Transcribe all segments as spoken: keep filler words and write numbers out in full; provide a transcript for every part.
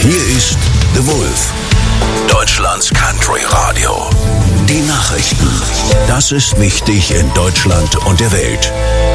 Hier ist The Wolf, Deutschlands Country Radio. Die Nachrichten. Das ist wichtig in Deutschland und der Welt.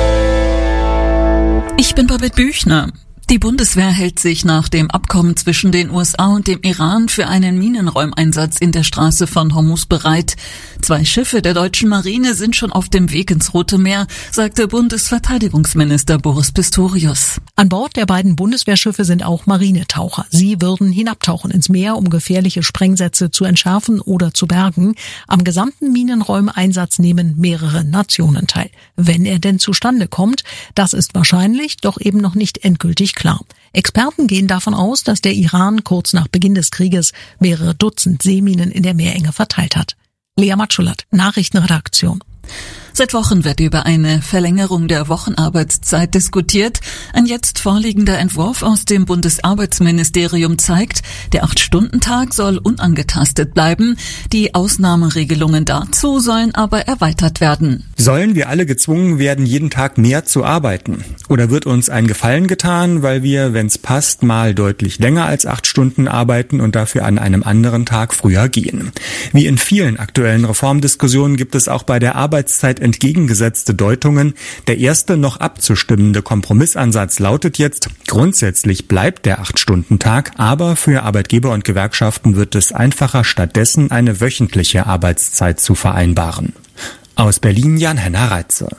Ich bin Babette Büchner. Die Bundeswehr hält sich nach dem Abkommen zwischen den U S A und dem Iran für einen Minenräumeinsatz in der Straße von Hormuz bereit. Zwei Schiffe der deutschen Marine sind schon auf dem Weg ins Rote Meer, sagte Bundesverteidigungsminister Boris Pistorius. An Bord der beiden Bundeswehrschiffe sind auch Marinetaucher. Sie würden hinabtauchen ins Meer, um gefährliche Sprengsätze zu entschärfen oder zu bergen. Am gesamten Minenräumeinsatz nehmen mehrere Nationen teil. Wenn er denn zustande kommt, das ist wahrscheinlich, doch eben noch nicht endgültig klar. Experten gehen davon aus, dass der Iran kurz nach Beginn des Krieges mehrere Dutzend Seeminen in der Meerenge verteilt hat. Lea Matschulat, Nachrichtenredaktion. Seit Wochen wird über eine Verlängerung der Wochenarbeitszeit diskutiert. Ein jetzt vorliegender Entwurf aus dem Bundesarbeitsministerium zeigt, der Acht-Stunden-Tag soll unangetastet bleiben. Die Ausnahmeregelungen dazu sollen aber erweitert werden. Sollen wir alle gezwungen werden, jeden Tag mehr zu arbeiten? Oder wird uns ein Gefallen getan, weil wir, wenn's passt, mal deutlich länger als acht Stunden arbeiten und dafür an einem anderen Tag früher gehen? Wie in vielen aktuellen Reformdiskussionen gibt es auch bei der Arbeitszeit entgegengesetzte Deutungen. Der erste noch abzustimmende Kompromissansatz lautet jetzt, grundsätzlich bleibt der Acht-Stunden-Tag, aber für Arbeitgeber und Gewerkschaften wird es einfacher, stattdessen eine wöchentliche Arbeitszeit zu vereinbaren. Aus Berlin Jan-Henner Reitze.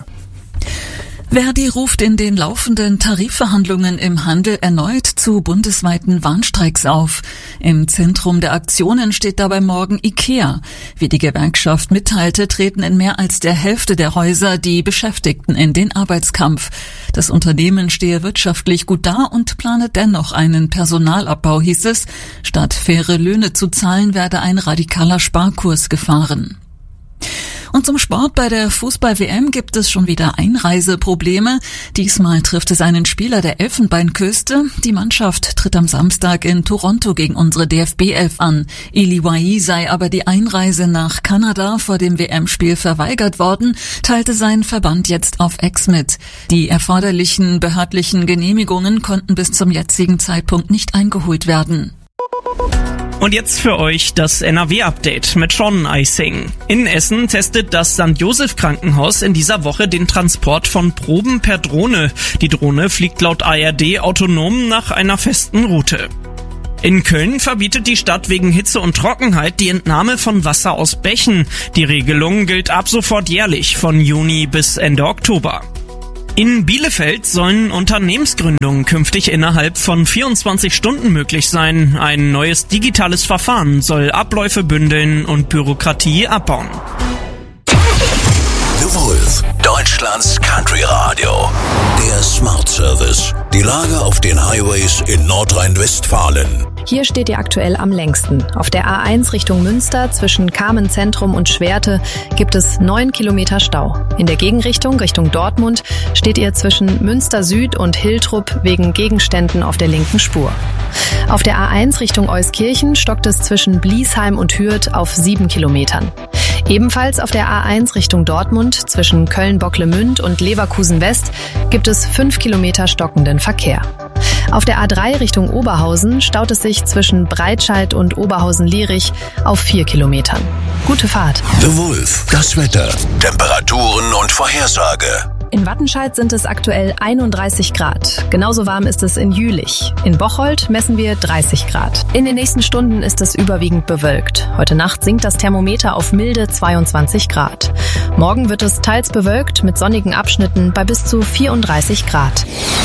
Verdi ruft in den laufenden Tarifverhandlungen im Handel erneut zu bundesweiten Warnstreiks auf. Im Zentrum der Aktionen steht dabei morgen IKEA. Wie die Gewerkschaft mitteilte, treten in mehr als der Hälfte der Häuser die Beschäftigten in den Arbeitskampf. Das Unternehmen stehe wirtschaftlich gut da und plane dennoch einen Personalabbau, hieß es. Statt faire Löhne zu zahlen, werde ein radikaler Sparkurs gefahren. Und zum Sport: Bei der Fußball-W M gibt es schon wieder Einreiseprobleme. Diesmal trifft es einen Spieler der Elfenbeinküste. Die Mannschaft tritt am Samstag in Toronto gegen unsere D F B elf an. Eli Wahi sei aber die Einreise nach Kanada vor dem W M-Spiel verweigert worden, teilte sein Verband jetzt auf X mit. Die erforderlichen behördlichen Genehmigungen konnten bis zum jetzigen Zeitpunkt nicht eingeholt werden. Und jetzt für euch das N R W-Update mit Sean Eising. In Essen testet das Sankt Joseph Krankenhaus in dieser Woche den Transport von Proben per Drohne. Die Drohne fliegt laut A R D autonom nach einer festen Route. In Köln verbietet die Stadt wegen Hitze und Trockenheit die Entnahme von Wasser aus Bächen. Die Regelung gilt ab sofort jährlich von Juni bis Ende Oktober. In Bielefeld sollen Unternehmensgründungen künftig innerhalb von vierundzwanzig Stunden möglich sein. Ein neues digitales Verfahren soll Abläufe bündeln und Bürokratie abbauen. The Wolf, Deutschlands Country Radio. Der Smart Service. Die Lage auf den Highways in Nordrhein-Westfalen. Hier steht ihr aktuell am längsten. Auf der A eins Richtung Münster zwischen Kamen Zentrum und Schwerte gibt es neun Kilometer Stau. In der Gegenrichtung Richtung Dortmund steht ihr zwischen Münster Süd und Hiltrup wegen Gegenständen auf der linken Spur. Auf der A eins Richtung Euskirchen stockt es zwischen Bliesheim und Hürth auf sieben Kilometern. Ebenfalls auf der A eins Richtung Dortmund zwischen Köln-Bocklemünd und Leverkusen West gibt es fünf Kilometer stockenden Verkehr. Auf der A drei Richtung Oberhausen staut es sich zwischen Breitscheid und Oberhausen-Lierich auf vier Kilometern. Gute Fahrt. The Wolf, das Wetter, Temperaturen und Vorhersage. In Wattenscheid sind es aktuell einunddreißig Grad. Genauso warm ist es in Jülich. In Bocholt messen wir dreißig Grad. In den nächsten Stunden ist es überwiegend bewölkt. Heute Nacht sinkt das Thermometer auf milde zweiundzwanzig Grad. Morgen wird es teils bewölkt mit sonnigen Abschnitten bei bis zu vierunddreißig Grad.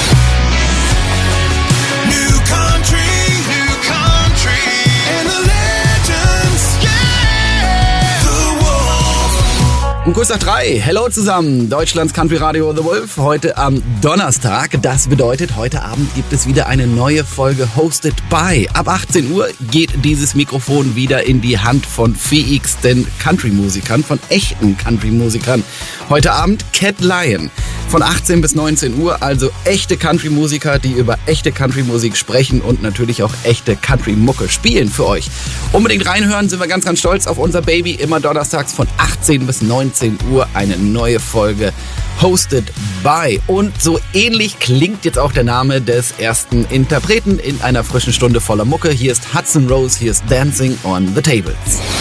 Und kurz nach drei. Hello zusammen. Deutschlands Country Radio The Wolf. Heute am Donnerstag. Das bedeutet, heute Abend gibt es wieder eine neue Folge Hosted by. Ab achtzehn Uhr geht dieses Mikrofon wieder in die Hand von fähigsten Country-Musikern, von echten Country-Musikern. Heute Abend Cat Lion. Von achtzehn bis neunzehn Uhr, also echte Country-Musiker, die über echte Country-Musik sprechen und natürlich auch echte Country-Mucke spielen für euch. Unbedingt reinhören, sind wir ganz, ganz stolz auf unser Baby. Immer donnerstags von achtzehn bis neunzehn Uhr eine neue Folge Hosted by. Und so ähnlich klingt jetzt auch der Name des ersten Interpreten in einer frischen Stunde voller Mucke. Hier ist Hudson Rose, hier ist Dancing on the Tables.